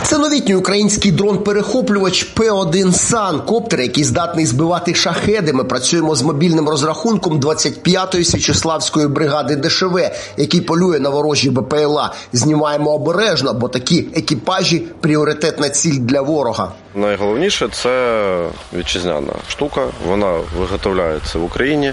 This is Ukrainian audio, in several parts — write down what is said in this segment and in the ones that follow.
Це новітній український дрон-перехоплювач П-1 «Сан», коптер, який здатний збивати шахеди. Ми працюємо з мобільним розрахунком 25-ї Січеславської бригади ДШВ, який полює на ворожі БПЛА. Знімаємо обережно, бо такі екіпажі – пріоритетна ціль для ворога. Найголовніше – це вітчизняна штука. Вона виготовляється в Україні.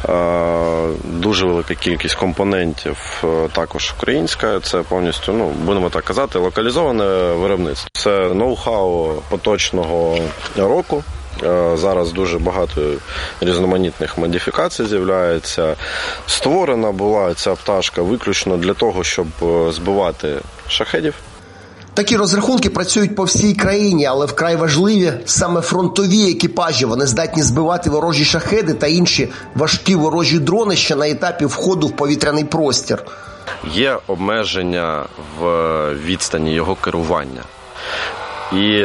Дуже велика кількість компонентів також українська. Це повністю, будемо так казати, локалізоване виробництво. Це ноу-хау поточного року. Зараз дуже багато різноманітних модифікацій з'являється. Створена була ця пташка виключно для того, щоб збивати шахедів. Такі розрахунки працюють по всій країні, але вкрай важливі саме фронтові екіпажі. Вони здатні збивати ворожі шахеди та інші важкі ворожі дрони ще на етапі входу в повітряний простір. Є обмеження в відстані його керування. І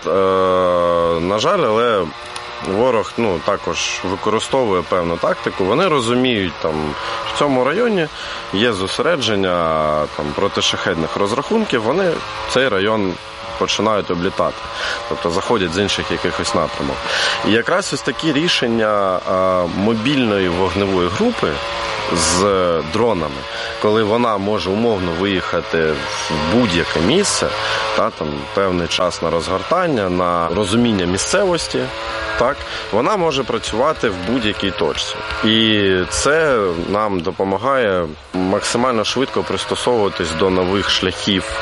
на жаль, але ворог також використовує певну тактику. Вони розуміють, в цьому районі є зосередження протишахедних розрахунків, вони цей район починають облітати, тобто заходять з інших якихось напрямок. І якраз ось такі рішення мобільної вогневої групи з дронами, коли вона може умовно виїхати в будь-яке місце, певний час на розгортання, на розуміння місцевості, вона може працювати в будь-якій точці. І це нам допомагає максимально швидко пристосовуватись до нових шляхів,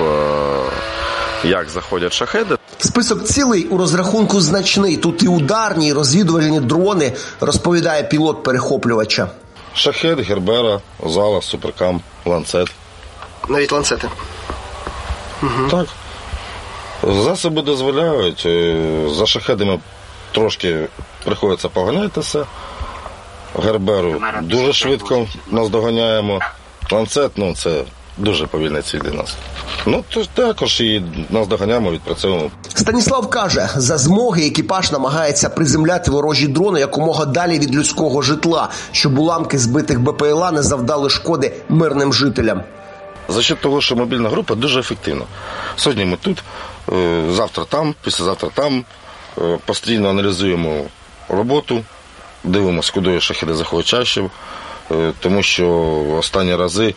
як заходять шахеди. Список цілей у розрахунку значний. Тут і ударні, і розвідувальні дрони, розповідає пілот перехоплювача. Шахед, Гербера, Зала, Суперкам, Ланцет. Навіть ланцети? Угу. Так. Засоби дозволяють. За шахедами трошки приходиться поганятися. Герберу дуже швидко наздоганяємо. Ланцет, це дуже повільна ціль для нас. Також і наздоганяємо, відпрацьовуємо. Станіслав каже, за змоги екіпаж намагається приземляти ворожі дрони якомога далі від людського житла, щоб уламки збитих БПЛА не завдали шкоди мирним жителям. За счет того, що мобільна група дуже ефективна. Сьогодні ми тут, завтра там, післязавтра там. Постійно аналізуємо роботу, дивимося, куди шахеди заходять чаще, тому що останні рази,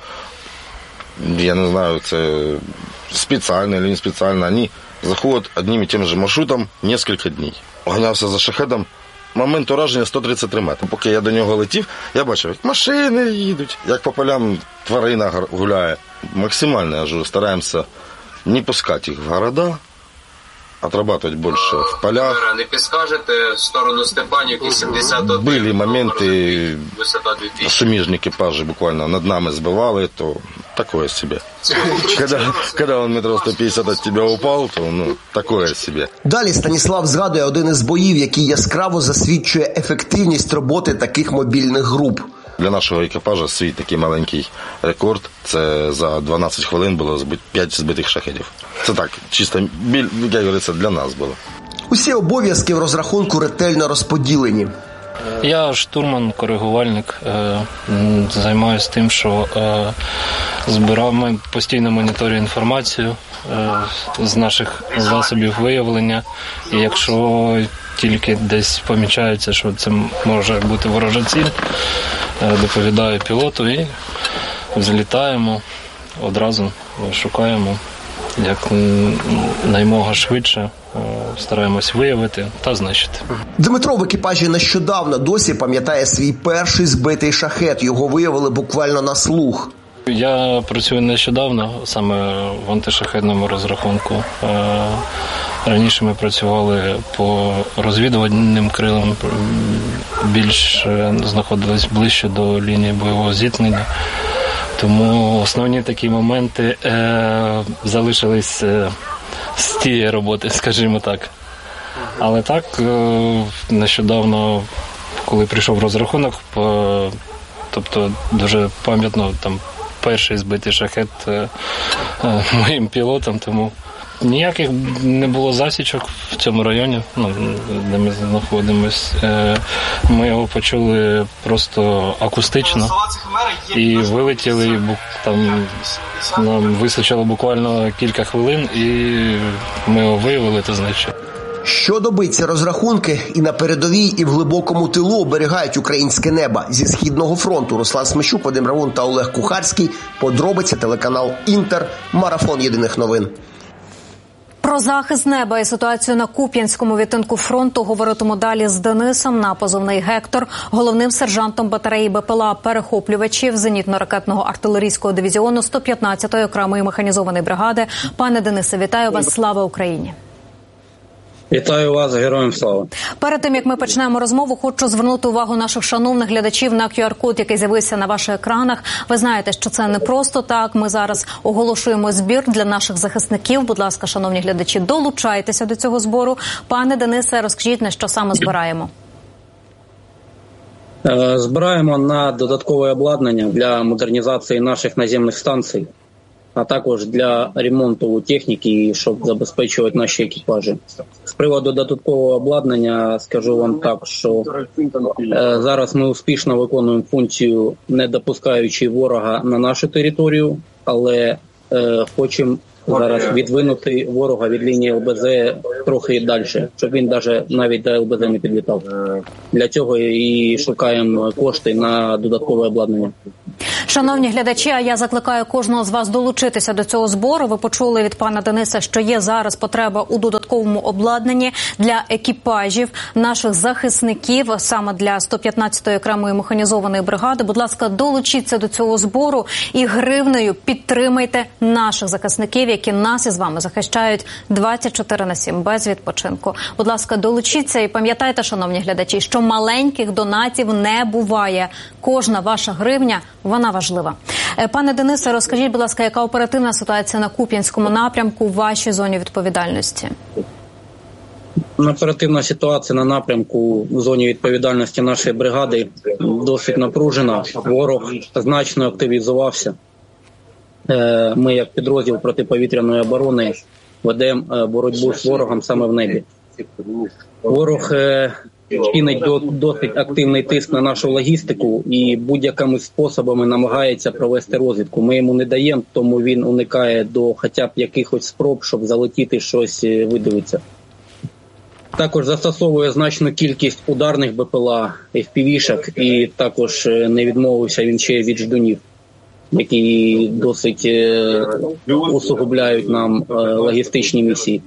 я не знаю, це спеціально чи не спеціально, вони заходять одним і тим же маршрутом кілька днів. Ганявся за шахедом, момент ураження 133 метри. Поки я до нього летів, я бачив, як машини їдуть, як по полям тварина гуляє. Максимально стараємося не пускати їх в города, отрабатывать больше в полях. Не підскажете в сторону Степанівки 71. Были моменты, суміжні екіпажі буквально над нами збивали, то такое себе. Когда он метров 150 от тебя упал, то такое себе. Далі Станіслав згадує один із боїв, який яскраво засвідчує ефективність роботи таких мобільних груп. Для нашого екіпажа свій такий маленький рекорд. Це за 12 хвилин було 5 збитих шахедів. Це так, чисто, як говориться, для нас було. Усі обов'язки в розрахунку ретельно розподілені. Я штурман, коригувальник, займаюся тим, що ми постійно моніторюємо інформацію з наших засобів виявлення. І якщо тільки десь помічається, що це може бути ворожа ціль, доповідаю пілоту і взлітаємо, одразу шукаємо як наймога швидше, стараємось виявити та знищити. Дмитро в екіпажі нещодавно досі пам'ятає свій перший збитий шахед. Його виявили буквально на слух. Я працюю нещодавно, саме в антишахедному розрахунку. Раніше ми працювали по розвідувальним крилам, більш знаходились ближче до лінії бойового зіткнення. Тому основні такі моменти залишились з тієї роботи, скажімо так. Але так, нещодавно, коли прийшов розрахунок, тобто дуже пам'ятно, перший збитий шахед моїм пілотом, тому Ніяких не було засічок в цьому районі, де ми знаходимось. Ми його почули просто акустично і вилетіли, і там нам вистачило буквально кілька хвилин, і ми його виявили та знищили. Щодоби ці розрахунки і на передовій, і в глибокому тилу оберігають українське небо. Зі Східного фронту Руслан Смещук, Вадим Равун та Олег Кухарський. Подробиці телеканал «Інтер». Марафон єдиних новин. Про захист неба і ситуацію на Куп'янському відтинку фронту говоритиму далі з Денисом на позивний «Гектор», головним сержантом батареї БПЛА перехоплювачів зенітно-ракетного артилерійського дивізіону 115-ї окремої механізованої бригади. Пане Денисе, вітаю вас. Слава Україні! Вітаю вас, героям слава. Перед тим, як ми почнемо розмову, хочу звернути увагу наших шановних глядачів на QR-код, який з'явився на ваших екранах. Ви знаєте, що це не просто так. Ми зараз оголошуємо збір для наших захисників. Будь ласка, шановні глядачі, долучайтеся до цього збору. Пане Денисе, розкажіть, на що саме збираємо? Збираємо на додаткове обладнання для модернізації наших наземних станцій, а також для ремонту техніки, щоб забезпечувати наші екіпажі. З приводу додаткового обладнання скажу вам так, що зараз ми успішно виконуємо функцію, не допускаючи ворога на нашу територію, але хочемо зараз відвинути ворога від лінії ЛБЗ трохи далі, щоб він навіть до ЛБЗ не підлітав. Для цього і шукаємо кошти на додаткове обладнання. Шановні глядачі, а я закликаю кожного з вас долучитися до цього збору. Ви почули від пана Дениса, що є зараз потреба у додатковому обладнанні для екіпажів наших захисників, саме для 115-ї окремої механізованої бригади. Будь ласка, долучіться до цього збору і гривнею підтримайте наших захисників, які нас із вами захищають 24/7 без відпочинку. Будь ласка, долучіться і пам'ятайте, шановні глядачі, що маленьких донатів не буває. Кожна ваша гривня, вона важлива. Пане Денисе, розкажіть, будь ласка, яка оперативна ситуація на Куп'янському напрямку в вашій зоні відповідальності? Оперативна ситуація на напрямку в зоні відповідальності нашої бригади досить напружена. Ворог значно активізувався. Ми, як підрозділ протиповітряної оборони, ведемо боротьбу з ворогом саме в небі. Ворог чинить досить активний тиск на нашу логістику і будь-якими способами намагається провести розвідку. Ми йому не даємо, тому він уникає до хоча б якихось спроб, щоб залетіти щось видивитися. Також застосовує значну кількість ударних БПЛА, FPV-шок, і також не відмовився він ще від ждунів, які досить усугубляють нам логістичні місії.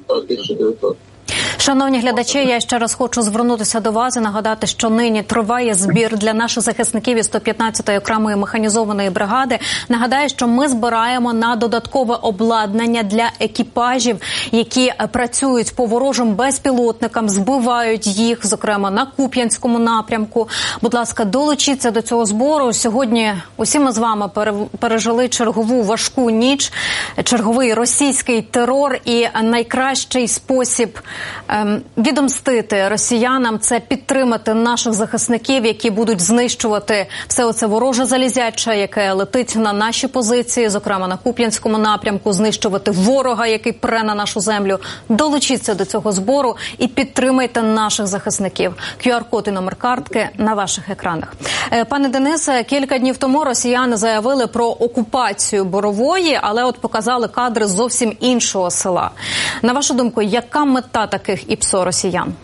Шановні глядачі, я ще раз хочу звернутися до вас і нагадати, що нині триває збір для наших захисників із 115-ї окремої механізованої бригади. Нагадаю, що ми збираємо на додаткове обладнання для екіпажів, які працюють по ворожим безпілотникам, збивають їх, зокрема на Куп'янському напрямку. Будь ласка, долучіться до цього збору. Сьогодні усі ми з вами пережили чергову важку ніч, черговий російський терор, і найкращий спосіб відомстити росіянам – це підтримати наших захисників, які будуть знищувати все оце вороже залізяче, яке летить на наші позиції, зокрема на Куп'янському напрямку, знищувати ворога, який пре на нашу землю. Долучіться до цього збору і підтримайте наших захисників. QR-код і номер картки на ваших екранах. Пане Денисе, кілька днів тому росіяни заявили про окупацію Борової, але от показали кадри зовсім іншого села. На вашу думку, яка мета таких ІПСО росіян?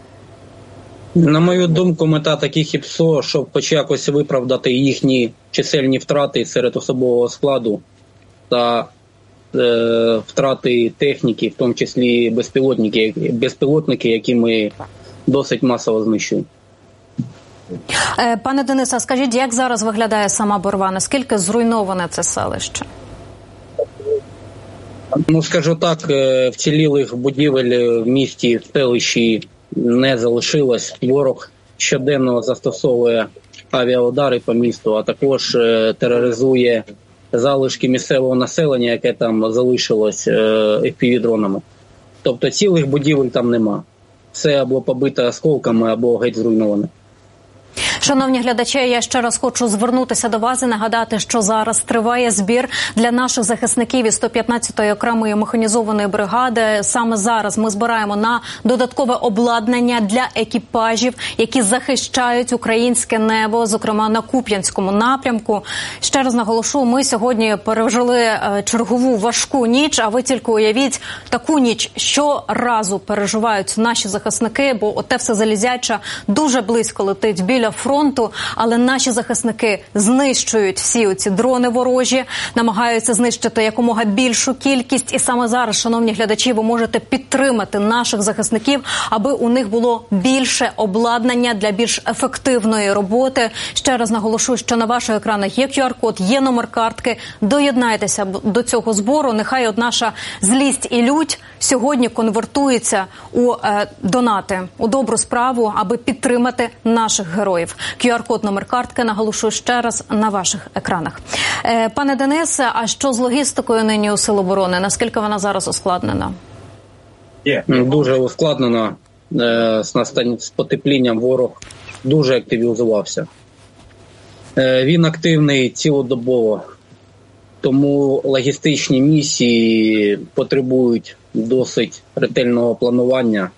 На мою думку, мета таких ІПСО, щоб хоч якось виправдати їхні чисельні втрати серед особового складу та втрати техніки, в тому числі безпілотники, які ми досить масово знищуємо. Пане Денисе, скажіть, як зараз виглядає сама Борова? Наскільки зруйноване це селище? Скажу так, вцілілих будівель в місті, в селищі не залишилось. Ворог щоденно застосовує авіаудари по місту, а також тероризує залишки місцевого населення, яке там залишилось FPV-дронами. Тобто цілих будівель там нема. Все або побите осколками, або геть зруйноване. Шановні глядачі, я ще раз хочу звернутися до вас і нагадати, що зараз триває збір для наших захисників із 115-ї окремої механізованої бригади. Саме зараз ми збираємо на додаткове обладнання для екіпажів, які захищають українське небо, зокрема на Куп'янському напрямку. Ще раз наголошу, ми сьогодні пережили чергову важку ніч, а ви тільки уявіть, таку ніч щоразу переживають наші захисники, бо оте все залізяче дуже близько летить біля фронту, але наші захисники знищують всі оці дрони ворожі, намагаються знищити якомога більшу кількість. І саме зараз, шановні глядачі, ви можете підтримати наших захисників, аби у них було більше обладнання для більш ефективної роботи. Ще раз наголошу, що на ваших екранах є QR-код, є номер картки. Доєднайтеся до цього збору. Нехай от наша злість і лють сьогодні конвертується у донати, у добру справу, аби підтримати наших героїв. QR-код, номер картки, наголошую ще раз, на ваших екранах. Пане Денисе, а що з логістикою нині у Сил оборони? Наскільки вона зараз ускладнена? Дуже ускладнена. З потеплінням ворог дуже активізувався. Він активний цілодобово. Тому логістичні місії потребують досить ретельного планування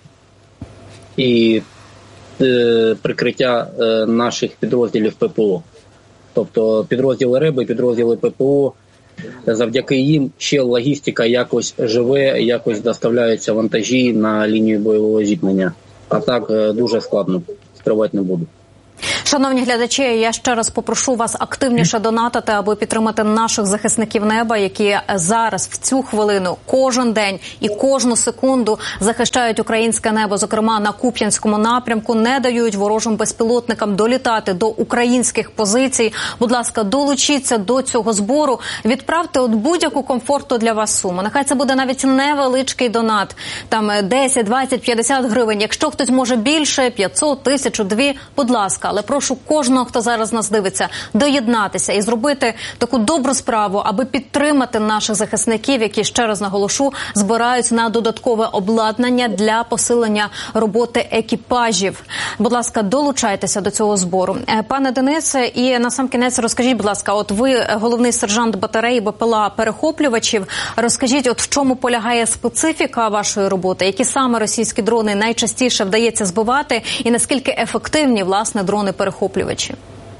і прикриття наших підрозділів ППО. Тобто підрозділи РЕБ, підрозділи ППО, завдяки їм ще логістика якось живе, якось доставляються вантажі на лінію бойового зіткнення. А так дуже складно, скривати не буду. Шановні глядачі, я ще раз попрошу вас активніше донатити, аби підтримати наших захисників неба, які зараз, в цю хвилину, кожен день і кожну секунду захищають українське небо, зокрема на Куп'янському напрямку, не дають ворожим безпілотникам долітати до українських позицій. Будь ласка, долучіться до цього збору, відправте от будь-яку комфортну для вас суму. Нехай це буде навіть невеличкий донат, там 10, 20, 50 гривень. Якщо хтось може більше, 500, 1000, 2, будь ласка. Але прошу кожного, хто зараз нас дивиться, доєднатися і зробити таку добру справу, аби підтримати наших захисників, які, ще раз наголошу, збирають на додаткове обладнання для посилення роботи екіпажів. Будь ласка, долучайтеся до цього збору. Пане Денисе, і насамкінець розкажіть, будь ласка, от ви головний сержант батареї БПЛА перехоплювачів. Розкажіть, от в чому полягає специфіка вашої роботи? Які саме російські дрони найчастіше вдається збивати і наскільки ефективні, власне, дрони-перехоплювачі?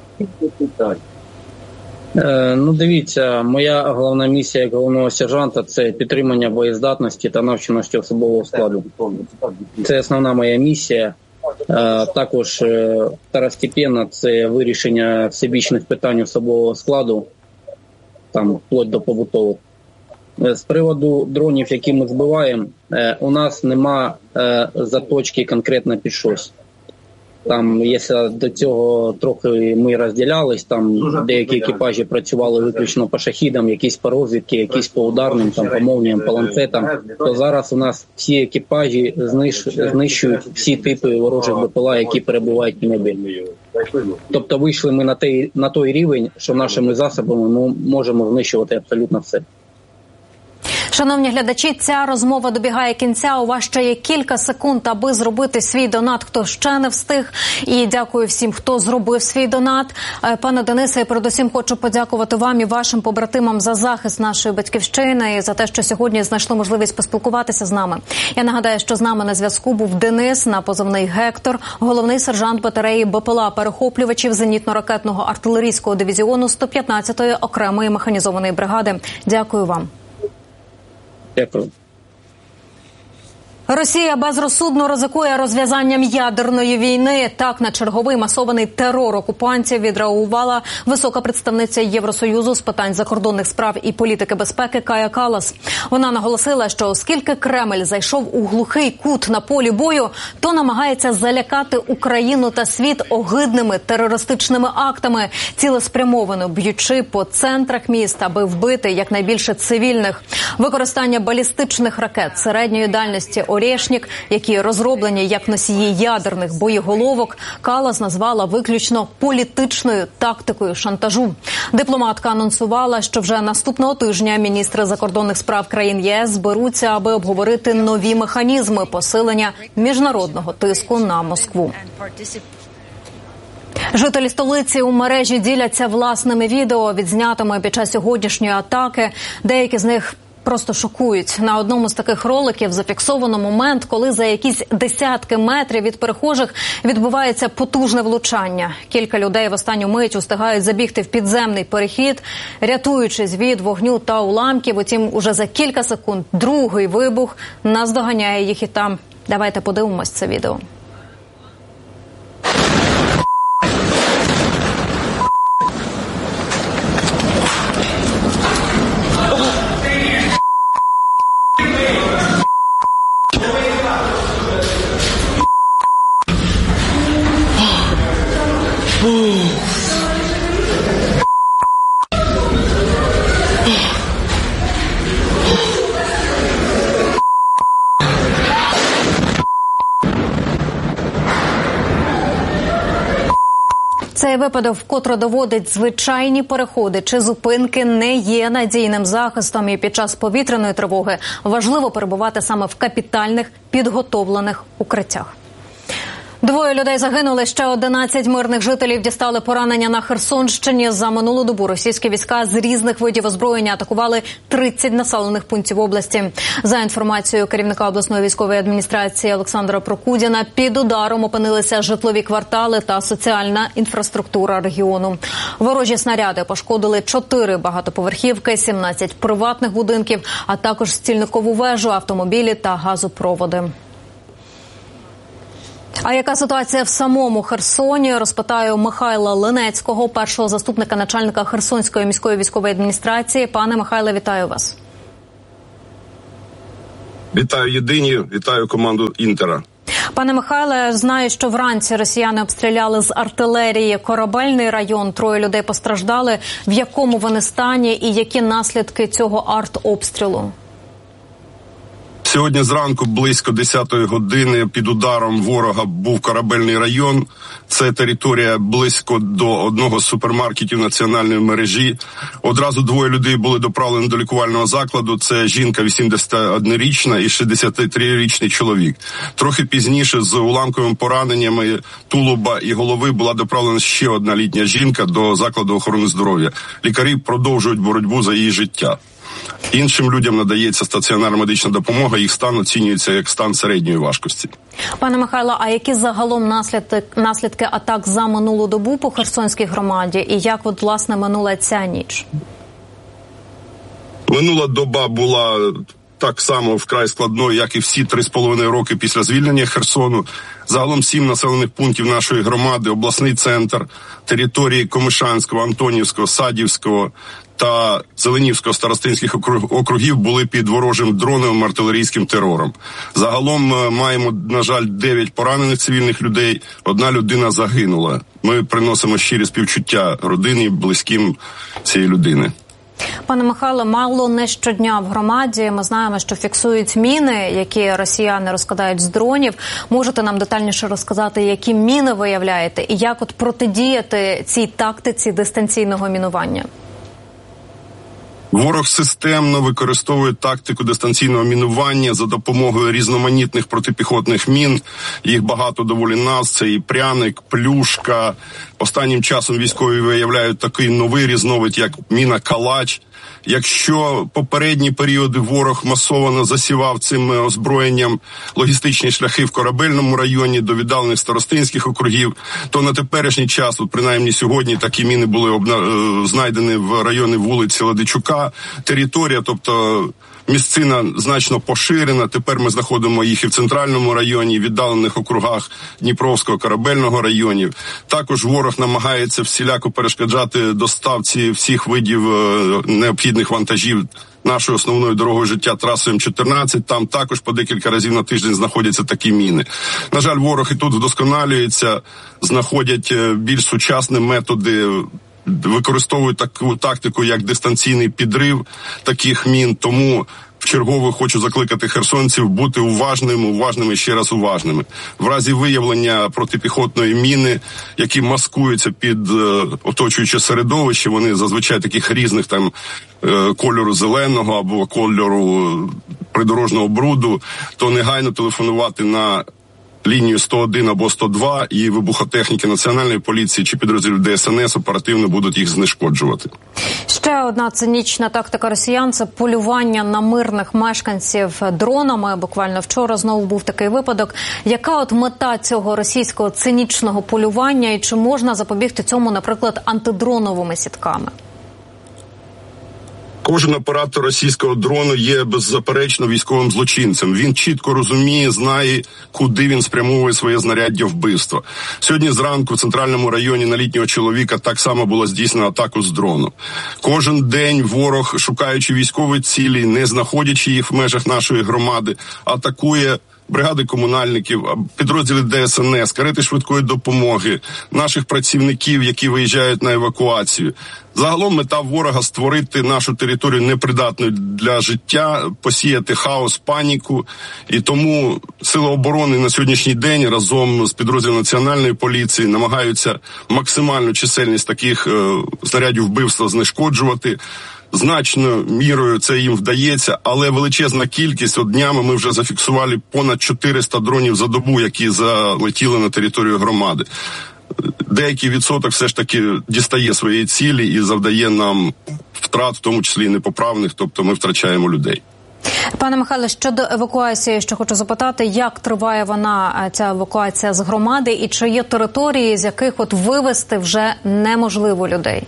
Дивіться, моя головна місія як головного сержанта – це підтримання боєздатності та навченості особового складу. Це основна моя місія. Також второстепенна – це вирішення всебічних питань особового складу, там, вплоть до побутових. З приводу дронів, які ми збиваємо, у нас нема заточки конкретно під щось. Там, якщо до цього трохи ми розділялись, там деякі екіпажі працювали виключно по шахідам, якісь по розвідки, якісь по ударним, там, по молніям, по ланцетам, то зараз у нас всі екіпажі знищують всі типи ворожих БПЛА, які перебувають в небі. Тобто вийшли ми на той рівень, що нашими засобами ми можемо знищувати абсолютно все. Шановні глядачі, ця розмова добігає кінця. У вас ще є кілька секунд, аби зробити свій донат, хто ще не встиг. І дякую всім, хто зробив свій донат. Пане Денисе, я передусім хочу подякувати вам і вашим побратимам за захист нашої батьківщини і за те, що сьогодні знайшли можливість поспілкуватися з нами. Я нагадаю, що з нами на зв'язку був Денис на позивний «Гектор», головний сержант батареї БПЛА перехоплювачів зенітно-ракетного артилерійського дивізіону 115-ї окремої механізованої бригади. Дякую вам. Дякую. Росія безрозсудно ризикує розв'язанням ядерної війни. Так на черговий масований терор окупантів відреагувала висока представниця Євросоюзу з питань закордонних справ і політики безпеки Кая Каллас. Вона наголосила, що оскільки Кремль зайшов у глухий кут на полі бою, то намагається залякати Україну та світ огидними терористичними актами, цілеспрямовано б'ючи по центрах міст, аби вбити якнайбільше цивільних. Використання балістичних ракет середньої дальності «Орєшнік», які розроблені як носії ядерних боєголовок, Каллас назвала виключно політичною тактикою шантажу. Дипломатка анонсувала, що вже наступного тижня міністри закордонних справ країн ЄС зберуться, аби обговорити нові механізми посилення міжнародного тиску на Москву. Жителі столиці у мережі діляться власними відео, відзнятими під час сьогоднішньої атаки. Деякі з них просто шокують. На одному з таких роликів зафіксовано момент, коли за якісь десятки метрів від перехожих відбувається потужне влучання. Кілька людей в останню мить устигають забігти в підземний перехід, рятуючись від вогню та уламків. Утім, уже за кілька секунд другий вибух наздоганяє їх і там. Давайте подивимось це відео. Цей випадок вкотре доводить, звичайні переходи чи зупинки не є надійним захистом, і під час повітряної тривоги важливо перебувати саме в капітальних підготовлених укриттях. 2 людей загинули, ще 11 мирних жителів дістали поранення на Херсонщині. За минулу добу російські війська з різних видів озброєння атакували 30 населених пунктів області. За інформацією керівника обласної військової адміністрації Олександра Прокудіна, під ударом опинилися житлові квартали та соціальна інфраструктура регіону. Ворожі снаряди пошкодили 4 багатоповерхівки, 17 приватних будинків, а також стільникову вежу, автомобілі та газопроводи. А яка ситуація в самому Херсоні, розпитаю Михайла Линецького, першого заступника начальника Херсонської міської військової адміністрації. Пане Михайле, вітаю вас. Вітаю єдині, вітаю команду «Інтера». Пане Михайле, знаю, що вранці росіяни обстріляли з артилерії Корабельний район. 3 людей постраждали. В якому вони стані і які наслідки цього артобстрілу? Сьогодні зранку близько 10-ї години під ударом ворога був Корабельний район. Це територія близько до одного з супермаркетів національної мережі. Одразу 2 людей були доправлені до лікувального закладу. Це жінка 81-річна і 63-річний чоловік. Трохи пізніше з уламковими пораненнями тулуба і голови була доправлена ще одна літня жінка до закладу охорони здоров'я. Лікарі продовжують боротьбу за її життя. Іншим людям надається стаціонарна медична допомога, їх стан оцінюється як стан середньої важкості. Пане Михайло, а які загалом наслідки атак за минулу добу по Херсонській громаді і як власне минула ця ніч? Минула доба була так само вкрай складною, як і всі 3,5 роки після звільнення Херсону. Загалом 7 населених пунктів нашої громади, обласний центр, території Комишанського, Антонівського, Садівського та Зеленівського старостинських округів були під ворожим дроновим артилерійським терором. Загалом маємо, на жаль, 9 поранених цивільних людей, 1 людина загинула. Ми приносимо щирі співчуття родині, близьким цієї людини. Пане Михайло, мало не щодня в громаді. Ми знаємо, що фіксують міни, які росіяни розкидають з дронів. Можете нам детальніше розказати, які міни виявляєте і як протидіяти цій тактиці дистанційного мінування? Ворог системно використовує тактику дистанційного мінування за допомогою різноманітних протипіхотних мін. Їх багато доволі назв. Це і пряник, плюшка. Останнім часом військові виявляють такий новий різновид, як міна калач. Якщо попередні періоди ворог масово засівав цим озброєнням логістичні шляхи в Корабельному районі до віддалених старостинських округів, то на теперішній час, принаймні сьогодні, такі міни були знайдені в районі вулиці Ладичука. Територія, тобто місцина значно поширена. Тепер ми знаходимо їх і в центральному районі, і в віддалених округах Дніпровського, Корабельного районів. Також ворог намагається всіляко перешкоджати доставці всіх видів необхідних вантажів нашою основною дорогою життя трасою М14. Там також по декілька разів на тиждень знаходяться такі міни. На жаль, ворог і тут вдосконалюється, знаходять більш сучасні методи, використовують таку тактику, як дистанційний підрив таких мін. Тому вчергове хочу закликати херсонців бути уважними, ще раз уважними. В разі виявлення протипіхотної міни, які маскуються під оточуюче середовище, вони зазвичай таких різних там кольору зеленого або кольору придорожного бруду, то негайно телефонувати на лінію 101 або 102, і вибухотехніки Національної поліції чи підрозділів ДСНС оперативно будуть їх знешкоджувати. Ще одна цинічна тактика росіян – це полювання на мирних мешканців дронами. Буквально вчора знову був такий випадок. Яка от мета цього російського цинічного полювання і чи можна запобігти цьому, наприклад, антидроновими сітками? Кожен оператор російського дрону є беззаперечно військовим злочинцем. Він чітко розуміє, знає, куди він спрямовує своє знаряддя вбивства. Сьогодні зранку в центральному районі на літнього чоловіка так само була здійснена атака з дрону. Кожен день ворог, шукаючи військові цілі, не знаходячи їх в межах нашої громади, атакує бригади комунальників, підрозділи ДСНС, карети швидкої допомоги, наших працівників, які виїжджають на евакуацію. Загалом мета ворога – створити нашу територію непридатною для життя, посіяти хаос, паніку. І тому Сили оборони на сьогоднішній день разом з підрозділом Національної поліції намагаються максимальну чисельність таких знарядів вбивства знешкоджувати. Значною мірою це їм вдається, але величезна кількість, от днями ми вже зафіксували понад 400 дронів за добу, які залетіли на територію громади. Деякий відсоток все ж таки дістає своєї цілі і завдає нам втрат, в тому числі і непоправних, тобто ми втрачаємо людей. Пане Михайле, щодо евакуації, що хочу запитати, як триває вона, ця евакуація з громади, і чи є території, з яких от вивезти вже неможливо людей?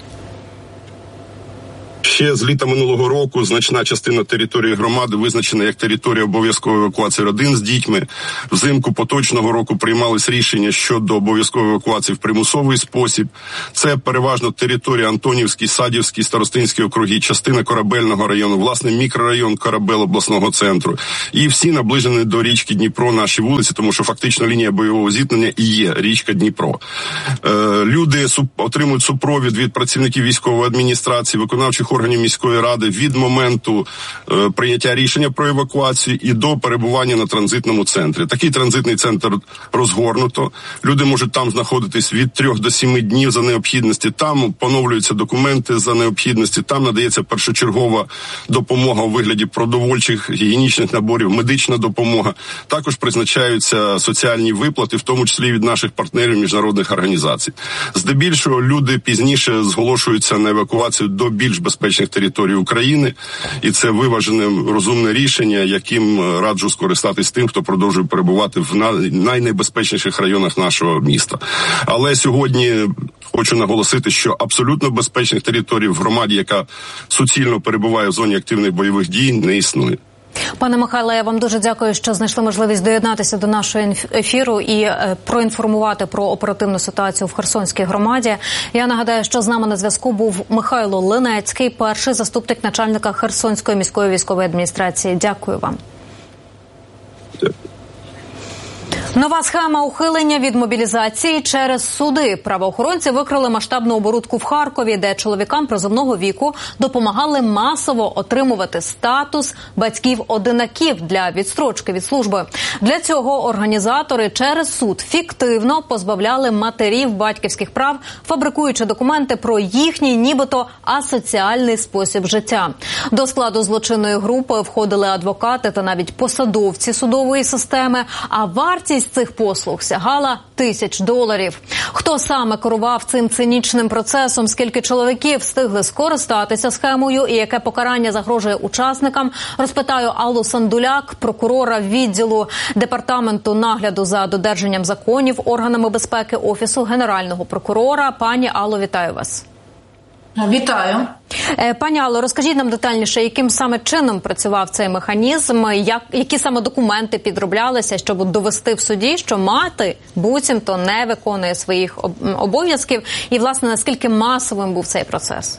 Ще з літа минулого року значна частина території громади визначена як територія обов'язкової евакуації родин з дітьми. Взимку поточного року приймались рішення щодо обов'язкової евакуації в примусовий спосіб. Це переважно територія Антонівський, Садівський, Старостинський округи, частина Корабельного району, власне мікрорайон Корабел обласного центру. І всі наближені до річки Дніпро наші вулиці, тому що фактично лінія бойового зіткнення і є річка Дніпро. Люди отримують супровід від працівників військової адміністрації, виконавчих органів міської ради від моменту прийняття рішення про евакуацію і до перебування на транзитному центрі. Такий транзитний центр розгорнуто. Люди можуть там знаходитись від 3 до 7 днів за необхідності. Там поновлюються документи за необхідності. Там надається першочергова допомога у вигляді продовольчих, гігієнічних наборів, медична допомога. Також призначаються соціальні виплати, в тому числі від наших партнерів міжнародних організацій. Здебільшого люди пізніше зголошуються на евакуацію до більш безпечних територій України, і це виважене, розумне рішення, яким раджу скористатись тим, хто продовжує перебувати в найнебезпечніших районах нашого міста. Але сьогодні хочу наголосити, що абсолютно безпечних територій в громаді, яка суцільно перебуває в зоні активних бойових дій, не існує. Пане Михайле, я вам дуже дякую, що знайшли можливість доєднатися до нашого ефіру і проінформувати про оперативну ситуацію в Херсонській громаді. Я нагадаю, що з нами на зв'язку був Михайло Линецький, перший заступник начальника Херсонської міської військової адміністрації. Дякую вам. Нова схема ухилення від мобілізації через суди. Правоохоронці викрили масштабну оборудку в Харкові, де чоловікам призовного віку допомагали масово отримувати статус батьків-одинаків для відстрочки від служби. Для цього організатори через суд фіктивно позбавляли матерів батьківських прав, фабрикуючи документи про їхній нібито асоціальний спосіб життя. До складу злочинної групи входили адвокати та навіть посадовці судової системи, а вартість цих послуг сягала $1000. Хто саме керував цим цинічним процесом, скільки чоловіків встигли скористатися схемою і яке покарання загрожує учасникам, розпитаю Аллу Сандуляк, прокурора відділу Департаменту нагляду за додержанням законів органами безпеки Офісу Генерального прокурора. Пані Алло, вітаю вас. Вітаю. Пані Алло, розкажіть нам детальніше, яким саме чином працював цей механізм, які саме документи підроблялися, щоб довести в суді, що мати буцімто не виконує своїх обов'язків, і, власне, наскільки масовим був цей процес?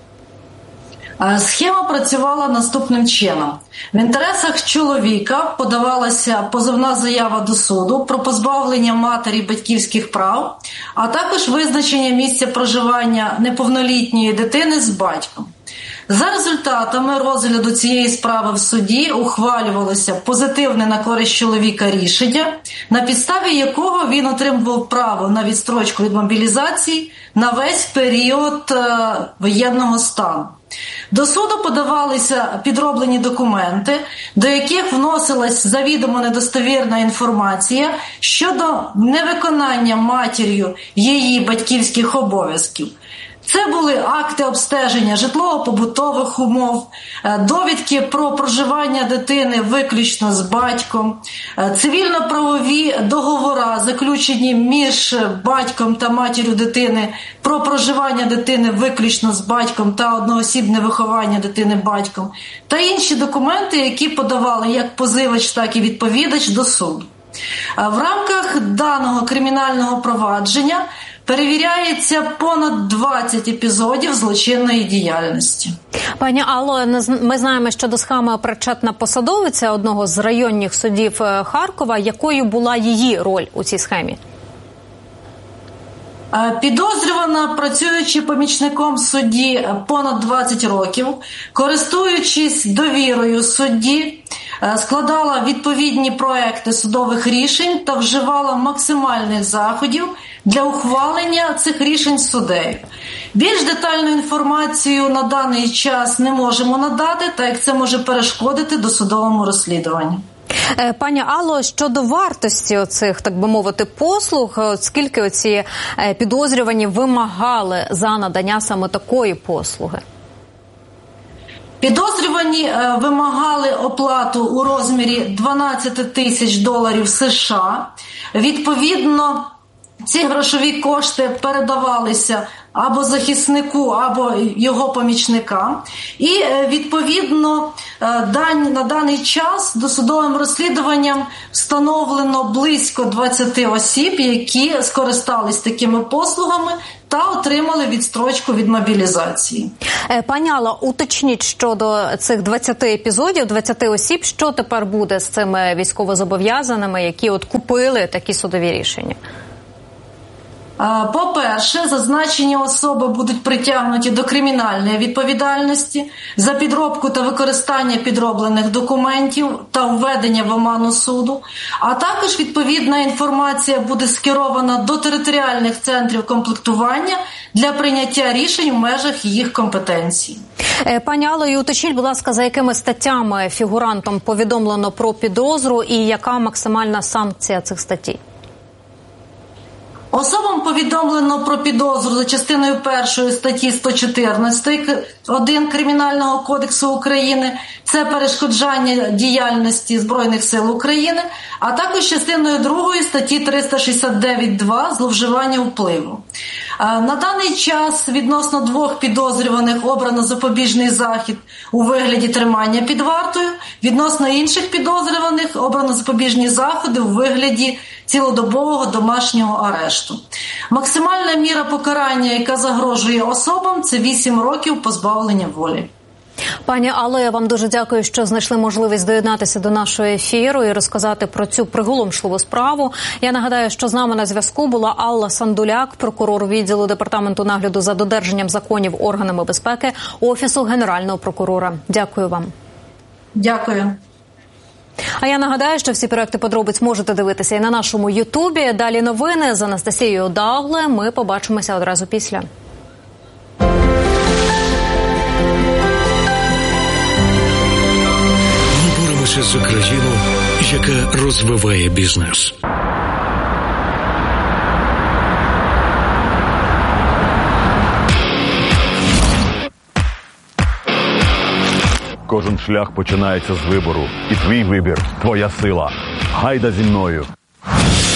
Схема працювала наступним чином. В інтересах чоловіка подавалася позовна заява до суду про позбавлення матері батьківських прав, а також визначення місця проживання неповнолітньої дитини з батьком. За результатами розгляду цієї справи в суді ухвалювалося позитивне на користь чоловіка рішення, на підставі якого він отримував право на відстрочку від мобілізації на весь період воєнного стану. До суду подавалися підроблені документи, до яких вносилась завідомо недостовірна інформація щодо невиконання матір'ю її батьківських обов'язків. Це були акти обстеження житлово-побутових умов, довідки про проживання дитини виключно з батьком, цивільно-правові договори, заключені між батьком та матір'ю дитини про проживання дитини виключно з батьком та одноосібне виховання дитини батьком, та інші документи, які подавали як позивач, так і відповідач до суду. В рамках даного кримінального провадження перевіряється понад 20 епізодів злочинної діяльності. Пані Алло, ми знаємо, що до схеми причетна посадовиця одного з районних судів Харкова. Якою була її роль у цій схемі? Підозрювана, працюючи помічником судді понад 20 років, користуючись довірою судді, складала відповідні проекти судових рішень та вживала максимальних заходів для ухвалення цих рішень суддею. Більш детальну інформацію на даний час не можемо надати, так як це може перешкодити досудовому розслідуванню. Пані Алло, щодо вартості оцих, так би мовити, послуг, скільки оці підозрювані вимагали за надання саме такої послуги? Підозрювані вимагали оплату у розмірі $12 тисяч США. Відповідно, ці грошові кошти передавалися або захиснику, або його помічникам. І, відповідно, на даний час досудовим розслідуванням встановлено близько 20 осіб, які скористались такими послугами та отримали відстрочку від мобілізації. Пані Алло, уточніть щодо цих 20 епізодів, 20 осіб, що тепер буде з цими військовозобов'язаними, які от купили такі судові рішення? По-перше, зазначені особи будуть притягнуті до кримінальної відповідальності за підробку та використання підроблених документів та введення в оману суду, а також відповідна інформація буде скерована до територіальних центрів комплектування для прийняття рішень в межах їх компетенції. Пані Алло, і уточніть, будь ласка, за якими статтями фігурантам повідомлено про підозру і яка максимальна санкція цих статей? Особам повідомлено про підозру за частиною 1 статті 114.1 Кримінального кодексу України – це перешкоджання діяльності Збройних сил України, а також частиною 2 статті 369.2 зловживання впливу. На даний час відносно 2 підозрюваних обрано запобіжний захід у вигляді тримання під вартою, відносно інших підозрюваних обрано запобіжні заходи у вигляді цілодобового домашнього арешту. Максимальна міра покарання, яка загрожує особам, це 8 років позбавлення волі. Пані Алло, я вам дуже дякую, що знайшли можливість доєднатися до нашого ефіру і розказати про цю приголомшливу справу. Я нагадаю, що з нами на зв'язку була Алла Сандуляк, прокурор відділу Департаменту нагляду за додержанням законів органами безпеки Офісу Генерального прокурора. Дякую вам. Дякую. А я нагадаю, що всі проекти подробиць можете дивитися і на нашому Ютубі. Далі новини з Анастасією Дагле. Ми побачимося одразу після. Ми боремося за країну, яка розвиває бізнес. Кожен шлях починається з вибору. І твій вибір – твоя сила. Гайда зі мною.